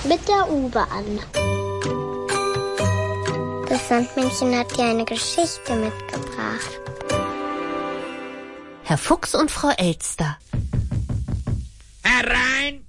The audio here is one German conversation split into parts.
mit der U-Bahn. Das Sandmännchen hat dir eine Geschichte mitgebracht. Herr Fuchs und Frau Elster. Herein!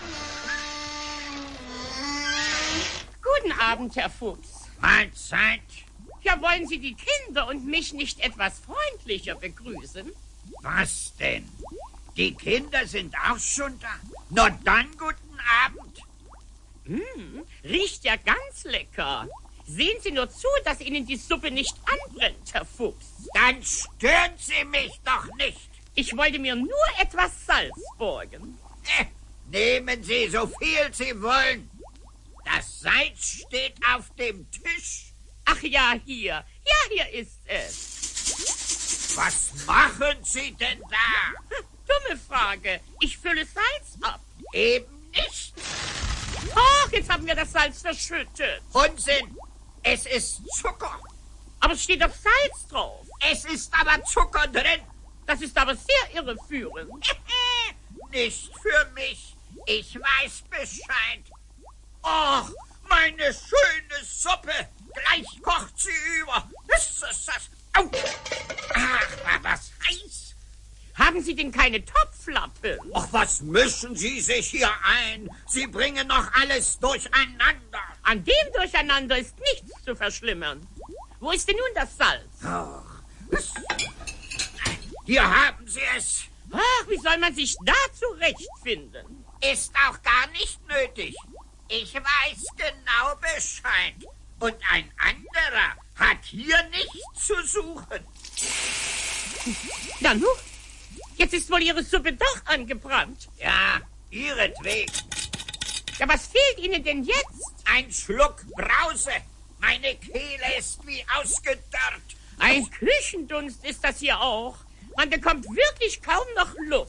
Guten Abend, Herr Fuchs. Mahlzeit. Ja, wollen Sie die Kinder und mich nicht etwas freundlicher begrüßen? Was denn? Die Kinder sind auch schon da. Na dann, guten Abend. Riecht ja ganz lecker. Sehen Sie nur zu, dass Ihnen die Suppe nicht anbrennt, Herr Fuchs. Dann stören Sie mich doch nicht. Ich wollte mir nur etwas Salz borgen. Nehmen Sie so viel Sie wollen. Das Salz steht auf dem Tisch. Ach ja, hier. Ja, hier ist es. Was machen Sie denn da? Dumme Frage. Ich fülle Salz ab. Eben nicht. Ach, jetzt haben wir das Salz verschüttet. Unsinn. Es ist Zucker. Aber es steht doch Salz drauf. Es ist aber Zucker drin. Das ist aber sehr irreführend. Nicht für mich. Ich weiß Bescheid. Och, meine schöne Suppe. Gleich kocht sie über. Ist das? Au. Ach, war das heiß. Haben Sie denn keine Topflappen? Ach, was mischen Sie sich hier ein? Sie bringen noch alles durcheinander. An dem Durcheinander ist nichts zu verschlimmern. Wo ist denn nun das Salz? Ach, hier haben Sie es. Ach, wie soll man sich da zurechtfinden? Ist auch gar nicht nötig. Ich weiß genau Bescheid. Und ein anderer hat hier nichts zu suchen. Na nun, jetzt ist wohl Ihre Suppe doch angebrannt. Ja, ihretwegen. Ja, was fehlt Ihnen denn jetzt? Ein Schluck Brause. Meine Kehle ist wie ausgedörrt. Ein Küchendunst ist das hier auch. Man bekommt wirklich kaum noch Luft.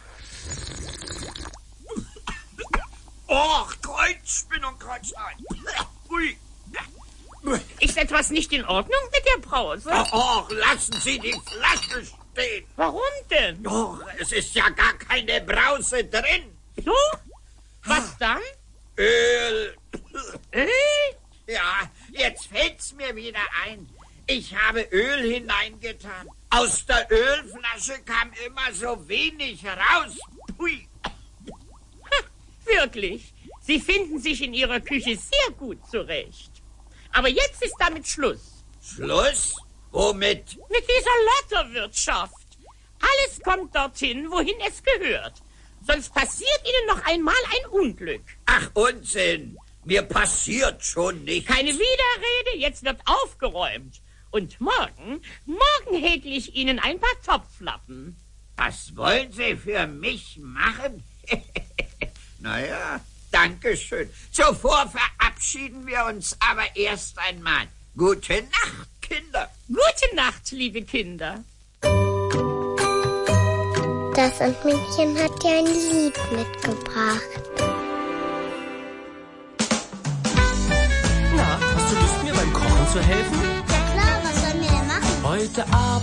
Och, Kreuzspinnung, Kreuzlein. Ui. Ist etwas nicht in Ordnung mit der Brause? Och, lassen Sie die Flasche stehen. Warum denn? Och, es ist ja gar keine Brause drin. So? Was dann? Öl. Öl? Ja, jetzt fällt's mir wieder ein. Ich habe Öl hineingetan. Aus der Ölflasche kam immer so wenig raus. Pui. Wirklich? Sie finden sich in Ihrer Küche sehr gut zurecht. Aber jetzt ist damit Schluss. Schluss? Womit? Mit dieser Lotterwirtschaft. Alles kommt dorthin, wohin es gehört. Sonst passiert Ihnen noch einmal ein Unglück. Ach, Unsinn. Mir passiert schon nichts. Keine Widerrede, jetzt wird aufgeräumt. Und morgen häkel ich Ihnen ein paar Topflappen. Was wollen Sie für mich machen? Naja, danke schön. Zuvor verabschieden wir uns aber erst einmal. Gute Nacht, Kinder. Gute Nacht, liebe Kinder. Das Sandmännchen hat dir ein Lied mitgebracht. Na, hast du Lust, mir beim Kochen zu helfen? Ja klar, was sollen wir denn machen? Heute Abend